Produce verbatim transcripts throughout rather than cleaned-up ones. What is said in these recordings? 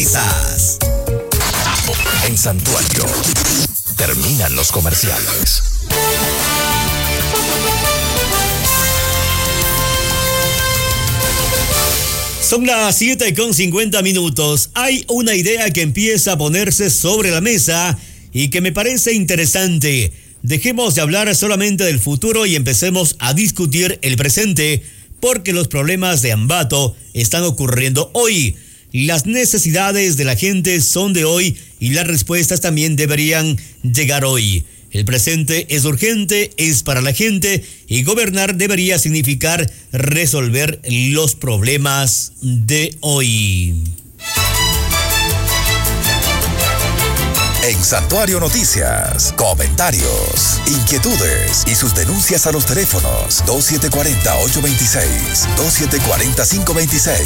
Quizás. En Santuario. Terminan los comerciales. Son las siete con cincuenta minutos. Hay una idea que empieza a ponerse sobre la mesa y que me parece interesante. Dejemos de hablar solamente del futuro y empecemos a discutir el presente, porque los problemas de Ambato están ocurriendo hoy. Las necesidades de la gente son de hoy y las respuestas también deberían llegar hoy. El presente es urgente, es para la gente, y gobernar debería significar resolver los problemas de hoy. En Santuario Noticias, comentarios, inquietudes y sus denuncias a los teléfonos dos siete cuatro cero, ocho dos seis, dos siete cuatro cero, cinco dos seis.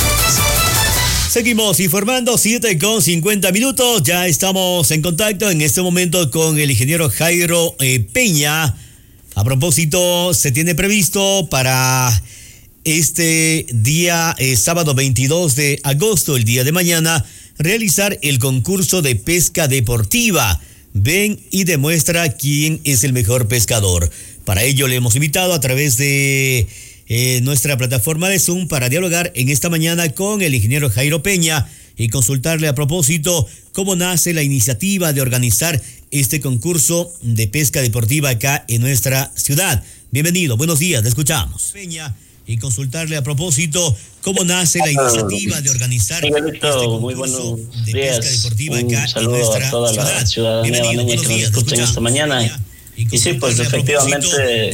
Seguimos informando, siete con cincuenta minutos. Ya estamos en contacto en este momento con el ingeniero Jairo eh, Peña. A propósito, se tiene previsto para este día, eh, sábado veintidós de agosto, el día de mañana, realizar el concurso de pesca deportiva. Ven y demuestra quién es el mejor pescador. Para ello le hemos invitado a través de Eh, nuestra plataforma de Zoom para dialogar en esta mañana con el ingeniero Jairo Peña y consultarle a propósito cómo nace la iniciativa de organizar este concurso de pesca deportiva acá en nuestra ciudad. Bienvenido, buenos días, te escuchamos. Peña, y consultarle a propósito cómo nace la iniciativa de organizar Miguelito, este muy buenos de días. pesca deportiva acá Un saludo en nuestra a toda ciudad. la ciudadanía baneña que nos escucha en esta mañana. Y sí, pues efectivamente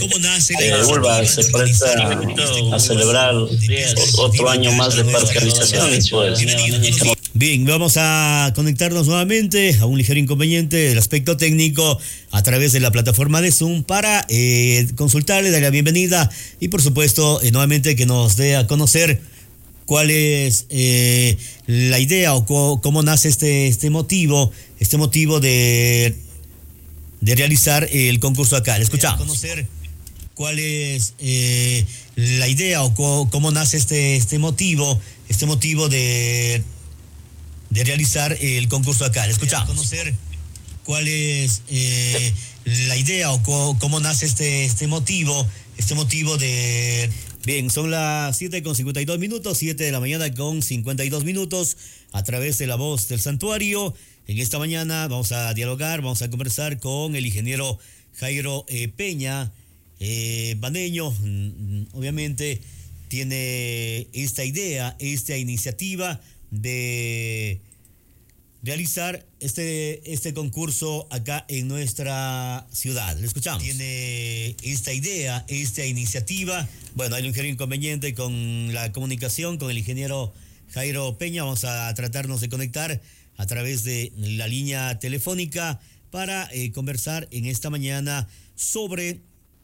eh, Ulva se presta a celebrar otro año más de parcialización. Pues, bien, vamos a conectarnos nuevamente a un ligero inconveniente del aspecto técnico a través de la plataforma de Zoom para eh, consultarle, darle la bienvenida y por supuesto eh, nuevamente que nos dé a conocer cuál es eh, la idea o co- cómo nace este, este motivo, este motivo de... de realizar el concurso acá. Le escuchamos. Conocer cuál es eh, la idea o co- cómo nace este, este motivo, este motivo de, de realizar el concurso acá. Le escuchamos. Conocer cuál es eh, la idea o co- cómo nace este, este motivo, este motivo de... Bien, son las siete con cincuenta y dos minutos, siete de la mañana con cincuenta y dos minutos, a través de la voz del santuario. En esta mañana vamos a dialogar, vamos a conversar con el ingeniero Jairo eh, Peña, eh, baneño. Mm, obviamente tiene esta idea, esta iniciativa de realizar este, este concurso acá en nuestra ciudad. ¿Le escuchamos? Tiene esta idea, esta iniciativa. Bueno, hay un ligero inconveniente con la comunicación con el ingeniero Jairo Peña. Vamos a tratarnos de conectar a través de la línea telefónica para eh, conversar en esta mañana sobre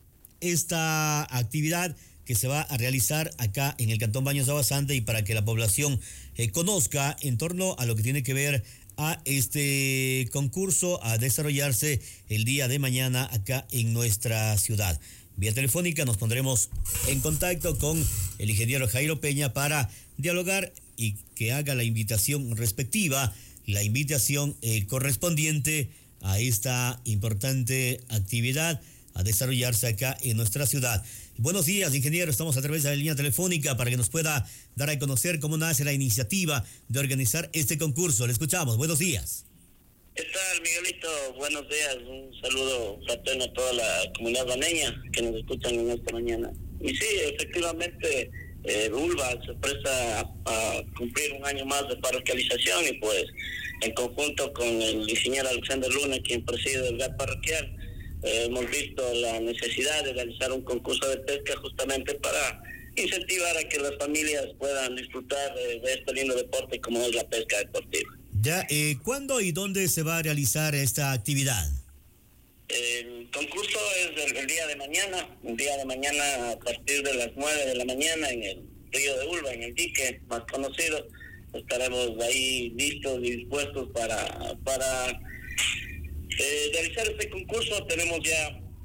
esta actividad que se va a realizar acá en el Cantón Baños de Agua Santa y para que la población eh, conozca en torno a lo que tiene que ver a este concurso a desarrollarse el día de mañana acá en nuestra ciudad. Vía telefónica nos pondremos en contacto con el ingeniero Jairo Peña para dialogar y que haga la invitación respectiva, la invitación eh, correspondiente a esta importante actividad a desarrollarse acá en nuestra ciudad. Buenos días, ingeniero. Estamos a través de la línea telefónica para que nos pueda dar a conocer cómo nace la iniciativa de organizar este concurso. Le escuchamos. Buenos días. ¿Qué tal, Miguelito? Buenos días. Un saludo fraterno a toda la comunidad baneña que nos escuchan en esta mañana. Y sí, efectivamente, eh, Ulva se presta a, a cumplir un año más de parroquialización y pues en conjunto con el ingeniero Alexander Luna, quien preside el G A T parroquial, eh, hemos visto la necesidad de realizar un concurso de pesca justamente para incentivar a que las familias puedan disfrutar de, de este lindo deporte como es la pesca deportiva. Ya, eh, ¿cuándo y dónde se va a realizar esta actividad? El concurso es el, el día de mañana, el día de mañana a partir de las nueve de la mañana en el río de Ulva, en el dique más conocido. Estaremos ahí listos y dispuestos para, para eh, realizar este concurso. Tenemos ya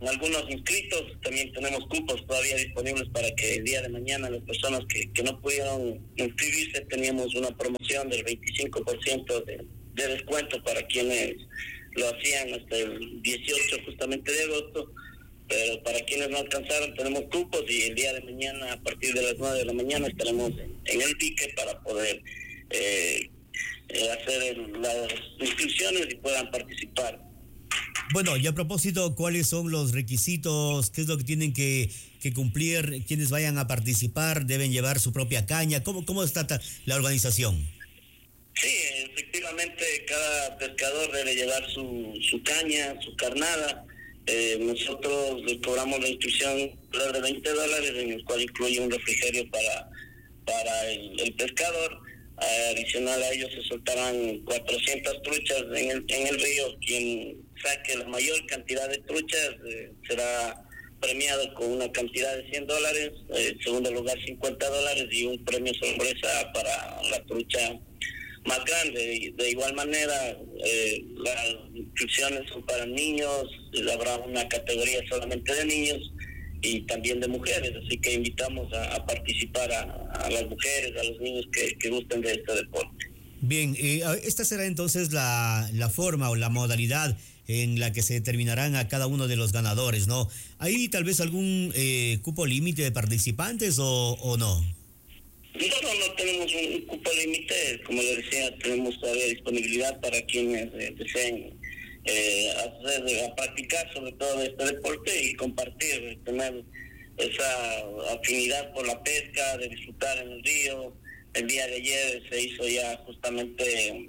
algunos inscritos, también tenemos cupos todavía disponibles para que el día de mañana las personas que, que no pudieron inscribirse, teníamos una promoción del veinticinco por ciento de, de descuento para quienes lo hacían hasta el dieciocho justamente de agosto, pero para quienes no alcanzaron tenemos cupos y el día de mañana a partir de las nueve de la mañana estaremos en, en el pique para poder eh, eh, hacer el, las inscripciones y puedan participar. Bueno, y a propósito, ¿cuáles son los requisitos? ¿Qué es lo que tienen que, que cumplir? ¿Quiénes vayan a participar? ¿Deben llevar su propia caña? ¿Cómo, cómo está la organización? Sí, efectivamente, cada pescador debe llevar su, su caña, su carnada. Eh, nosotros le cobramos la inscripción de veinte dólares, en el cual incluye un refrigerio para, para el, el pescador. Adicional a ellos se soltarán cuatrocientas truchas en el, en el río. Quien saque la mayor cantidad de truchas eh, será premiado con una cantidad de cien dólares, eh, en segundo lugar cincuenta dólares y un premio sorpresa para la trucha más grande. Y de igual manera, eh, las inscripciones son para niños, habrá una categoría solamente de niños y también de mujeres, así que invitamos a, a participar a, a las mujeres, a los niños que, que gusten de este deporte. Bien, eh, esta será entonces la, la forma o la modalidad en la que se determinarán a cada uno de los ganadores, ¿no? ¿Hay tal vez algún eh, cupo límite de participantes o, o no? No, no, no tenemos un, un cupo límite, como le decía, tenemos todavía disponibilidad para quienes eh, deseen eh, hacer, a practicar sobre todo este deporte y compartir, tener esa afinidad por la pesca, de disfrutar en el río. El día de ayer se hizo ya justamente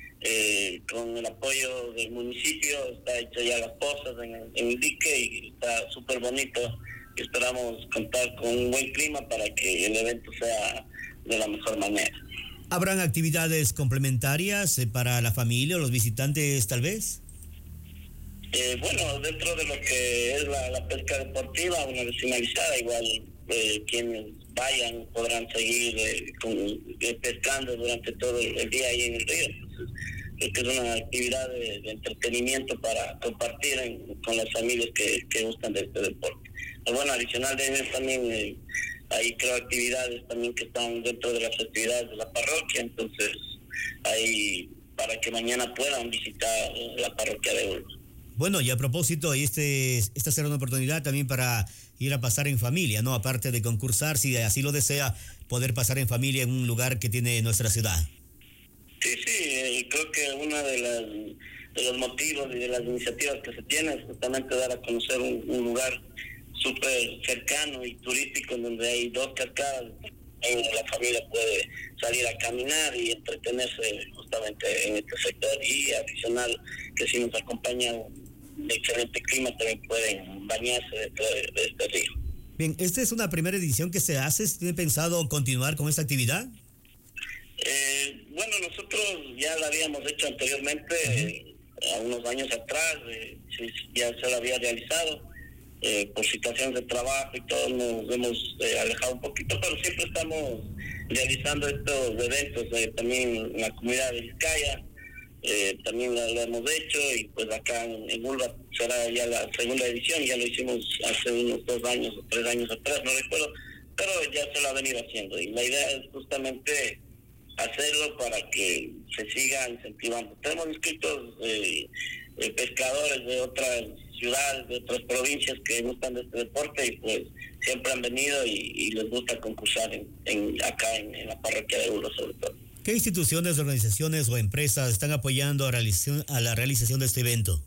eh, con el apoyo del municipio, está hecho ya las pozas en el, en el dique y está súper bonito. Esperamos contar con un buen clima para que el evento sea de la mejor manera. ¿Habrán actividades complementarias eh, para la familia o los visitantes tal vez? Eh, bueno, dentro de lo que es la, la pesca deportiva, una vez finalizada, igual eh, quienes vayan podrán seguir eh, con, eh, pescando durante todo el día ahí en el río. Entonces, creo que es una actividad de, de entretenimiento para compartir en, con las familias que, que gustan de este deporte. Pero bueno, adicional de eso también eh, hay creo actividades también que están dentro de las actividades de la parroquia, entonces ahí para que mañana puedan visitar la parroquia de Ulva. Bueno, y a propósito, este, esta será una oportunidad también para ir a pasar en familia, ¿no? Aparte de concursar, si así lo desea, poder pasar en familia en un lugar que tiene nuestra ciudad. Sí, sí, eh, creo que uno de, las, de los motivos y de las iniciativas que se tiene es justamente dar a conocer un, un lugar súper cercano y turístico en donde hay dos cascadas, en la familia puede salir a caminar y entretenerse justamente en este sector, y adicional que si nos acompaña un excelente clima también pueden bañarse dentro de, de este río. Bien, esta es una primera edición que se hace. ¿Tiene pensado continuar con esta actividad? Eh, bueno, nosotros ya la habíamos hecho anteriormente, eh, a unos años atrás, eh, ya se la había realizado. Eh, por situaciones de trabajo y todo nos hemos eh, alejado un poquito, pero siempre estamos realizando estos eventos eh, también en la comunidad de Vizcaya, eh, también lo, lo hemos hecho, y pues acá en, en Ulva será ya la segunda edición, ya lo hicimos hace unos dos años o tres años atrás, no recuerdo, pero ya se lo ha venido haciendo, y la idea es justamente hacerlo para que se siga incentivando. Tenemos inscritos eh, eh, pescadores de otras ciudades, de otras provincias que gustan de este deporte y pues siempre han venido y, y les gusta concursar en, en acá en, en la parroquia de Ulva sobre todo. ¿Qué instituciones, organizaciones o empresas están apoyando a, realización, a la realización de este evento?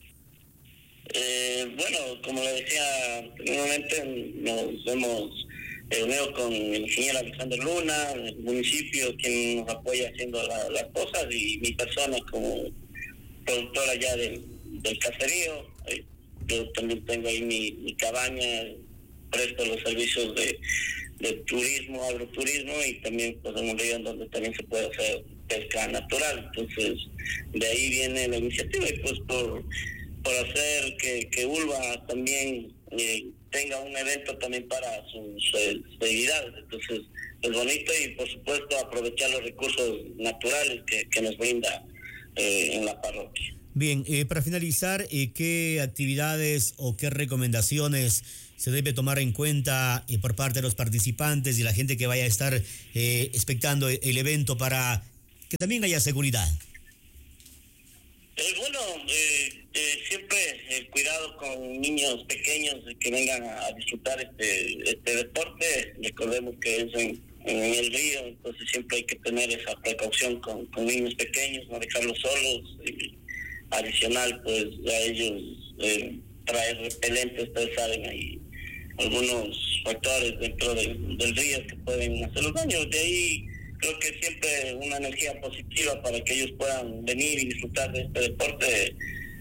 Eh, bueno, como le decía anteriormente, nos hemos reunido con el ingeniero Alexander Luna, el municipio, quien nos apoya haciendo la, las cosas, y mi persona como productora ya del, del caserío. Eh, yo también tengo ahí mi, mi cabaña, presto los servicios de, de turismo, agroturismo, y también pues en un río donde también se puede hacer pesca natural. Entonces de ahí viene la iniciativa, y pues por, por hacer que, que Ulva también eh, tenga un evento también para sus festividades. Entonces es bonito, y por supuesto aprovechar los recursos naturales que, que nos brinda eh, en la parroquia. Bien, eh, para finalizar, eh, ¿qué actividades o qué recomendaciones se debe tomar en cuenta eh, por parte de los participantes y la gente que vaya a estar eh, expectando el evento para que también haya seguridad? Eh, bueno, eh, eh, siempre el cuidado con niños pequeños que vengan a disfrutar este este deporte. Recordemos que es en, en el río, entonces siempre hay que tener esa precaución con, con niños pequeños, no dejarlos solos. Y adicional, pues a ellos eh, traer repelentes, ustedes saben, hay algunos factores dentro de, del río que pueden hacer daño. De ahí creo que siempre una energía positiva para que ellos puedan venir y disfrutar de este deporte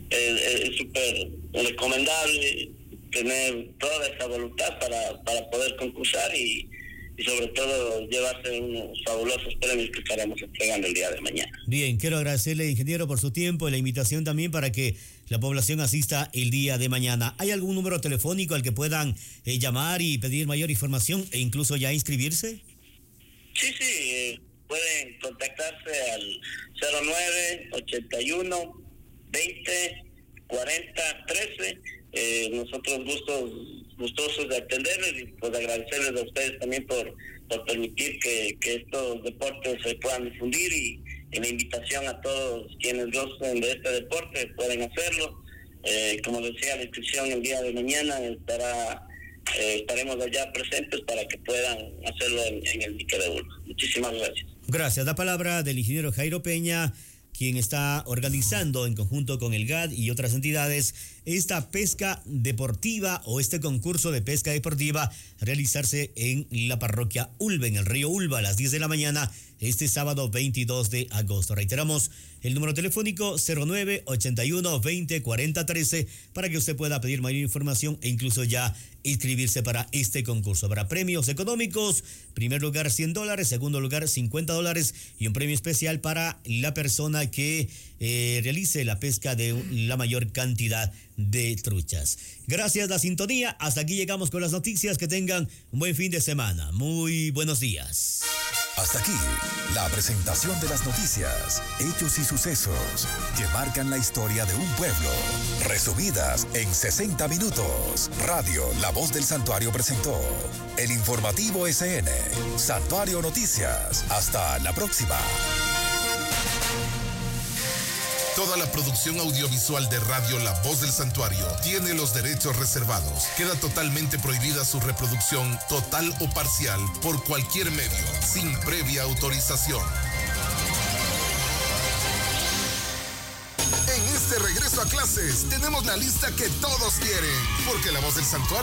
eh, es súper recomendable, tener toda esa voluntad para, para poder concursar y, y sobre todo llevarse unos fabulosos premios que estaremos entregando el día de mañana. Bien, quiero agradecerle, ingeniero, por su tiempo y la invitación también para que la población asista el día de mañana. ¿Hay algún número telefónico al que puedan eh, llamar y pedir mayor información e incluso ya inscribirse? Sí, sí, eh, pueden contactarse al cero nueve ochenta y uno veinte cuarenta trece. Eh, nosotros gustos, gustosos de atenderles y pues agradecerles a ustedes también por, por permitir que, que estos deportes se puedan difundir y, y la invitación a todos quienes gusten de este deporte pueden hacerlo. Eh, como decía, la inscripción el día de mañana estará eh, estaremos allá presentes para que puedan hacerlo en, en el dique de Ulva. Muchísimas gracias. Gracias. La palabra del ingeniero Jairo Peña, quien está organizando en conjunto con el G A D y otras entidades esta pesca deportiva o este concurso de pesca deportiva a realizarse en la parroquia Ulva, en el río Ulva, a las diez de la mañana, este sábado veintidós de agosto. Reiteramos el número telefónico cero nueve ochenta y uno veinte cuarenta trece para que usted pueda pedir mayor información e incluso ya inscribirse para este concurso. Habrá premios económicos, primer lugar cien dólares, segundo lugar cincuenta dólares y un premio especial para la persona que eh, realice la pesca de la mayor cantidad de truchas. Gracias la sintonía, hasta aquí llegamos con las noticias, que tengan un buen fin de semana. Muy buenos días. Hasta aquí, la presentación de las noticias, hechos y sucesos que marcan la historia de un pueblo, resumidas en sesenta minutos. Radio La Voz del Santuario presentó el informativo S N, Santuario Noticias. Hasta la próxima. Toda la producción audiovisual de Radio La Voz del Santuario tiene los derechos reservados. Queda totalmente prohibida su reproducción total o parcial por cualquier medio, sin previa autorización. En este regreso a clases tenemos la lista que todos quieren, porque La Voz del Santuario